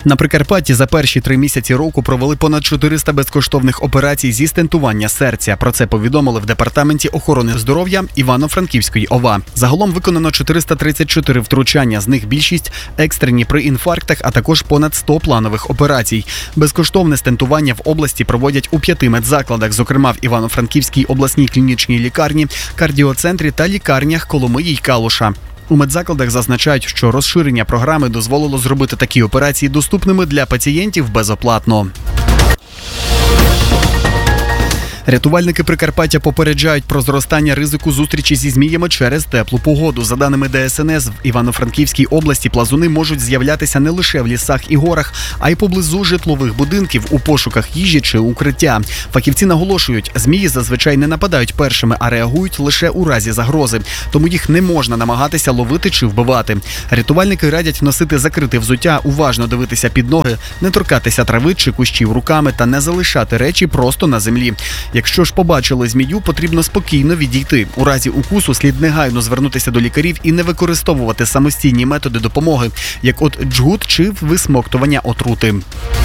На Прикарпатті за перші 3 місяці року провели понад 400 безкоштовних операцій зі стентування серця. Про це повідомили в Департаменті охорони здоров'я Івано-Франківської ОВА. Загалом виконано 434 втручання, з них більшість екстрені при інфарктах, а також понад 100 планових операцій. Безкоштовне стентування в області проводять у 5 медзакладах, зокрема в Івано-Франківській обласній клінічній лікарні, кардіоцентрі та лікарнях Коломиї й Калуша. У медзакладах зазначають, що розширення програми дозволило зробити такі операції доступними для пацієнтів безоплатно. Рятувальники Прикарпаття попереджають про зростання ризику зустрічі зі зміями через теплу погоду. За даними ДСНС, в Івано-Франківській області плазуни можуть з'являтися не лише в лісах і горах, а й поблизу житлових будинків у пошуках їжі чи укриття. Фахівці наголошують, змії зазвичай не нападають першими, а реагують лише у разі загрози. Тому їх не можна намагатися ловити чи вбивати. Рятувальники радять носити закрите взуття, уважно дивитися під ноги, не торкатися трави чи кущів руками та не залишати речі просто на землі. Якщо ж побачили змію, потрібно спокійно відійти. У разі укусу слід негайно звернутися до лікарів і не використовувати самостійні методи допомоги, як от джгут чи висмоктування отрути.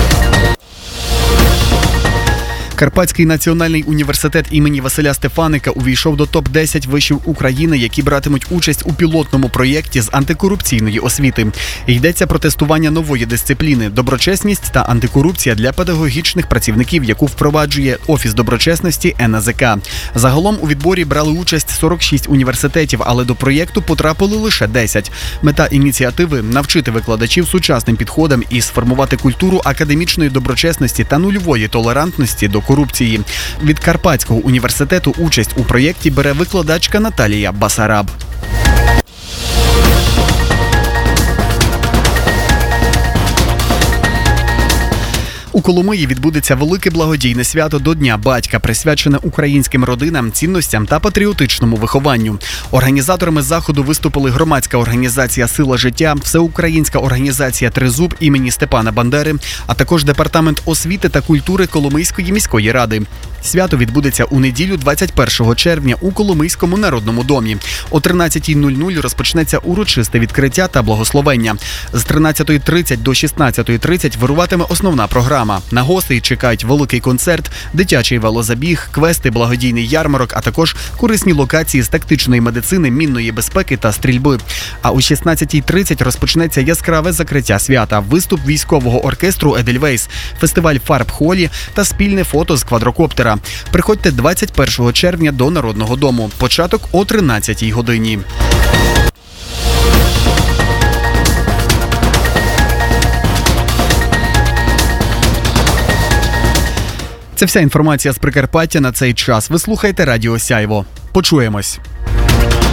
Карпатський національний університет імені Василя Стефаника увійшов до топ-10 вишів України, які братимуть участь у пілотному проєкті з антикорупційної освіти. Йдеться про тестування нової дисципліни – доброчесність та антикорупція для педагогічних працівників, яку впроваджує Офіс доброчесності НАЗК. Загалом у відборі брали участь 46 університетів, але до проєкту потрапили лише 10. Мета ініціативи – навчити викладачів сучасним підходам і сформувати культуру академічної доброчесності та нульової толерантності до корупції. Від Карпатського університету участь у проєкті бере викладачка Наталія Басараб. У Коломиї відбудеться велике благодійне свято до Дня батька, присвячене українським родинам, цінностям та патріотичному вихованню. Організаторами заходу виступили громадська організація «Сила життя», всеукраїнська організація «Тризуб» імені Степана Бандери, а також Департамент освіти та культури Коломийської міської ради. Свято відбудеться у неділю 21 червня у Коломийському народному домі. О 13:00 розпочнеться урочисте відкриття та благословення. З 13:30 до 16:30 вируватиме основна програма. На гостей чекають великий концерт, дитячий велозабіг, квести, благодійний ярмарок, а також корисні локації з тактичної медицини, мінної безпеки та стрільби. А о 16:30 розпочнеться яскраве закриття свята, виступ військового оркестру «Едельвейс», фестиваль фарб Холі та спільне фото з квадрокоптера. Приходьте 21 червня до Народного дому. Початок о 13-й годині. Це вся інформація з Прикарпаття на цей час. Ви слухаєте Радіо Сяйво. Почуємось.